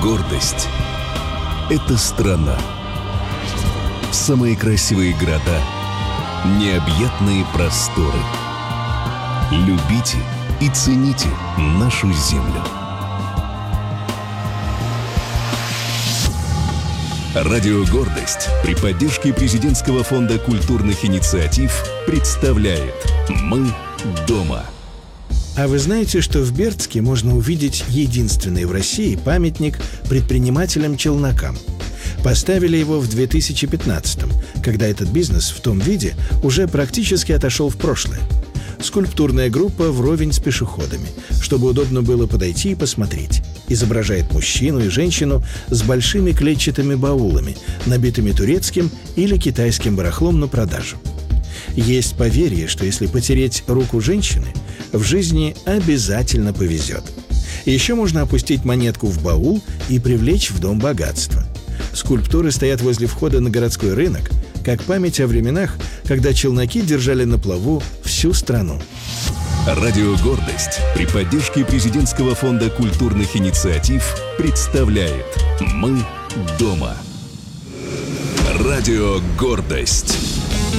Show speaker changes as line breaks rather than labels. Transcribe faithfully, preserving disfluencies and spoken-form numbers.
Гордость – это страна. Самые красивые города, необъятные просторы. Любите и цените нашу землю. Радио «Гордость» при поддержке Президентского фонда культурных инициатив представляет «Мы дома».
А вы знаете, что в Бердске можно увидеть единственный в России памятник предпринимателям-челнокам? Поставили его в две тысячи пятнадцатом, когда этот бизнес в том виде уже практически отошел в прошлое. Скульптурная группа вровень с пешеходами, чтобы удобно было подойти и посмотреть. Изображает мужчину и женщину с большими клетчатыми баулами, набитыми турецким или китайским барахлом на продажу. Есть поверье, что если потереть руку женщины, в жизни обязательно повезет. Еще можно опустить монетку в баул и привлечь в дом богатство. Скульптуры стоят возле входа на городской рынок, как память о временах, когда челноки держали на плаву всю страну.
Радио «Гордость» при поддержке Президентского фонда культурных инициатив представляет «Мы дома». Радио «Гордость».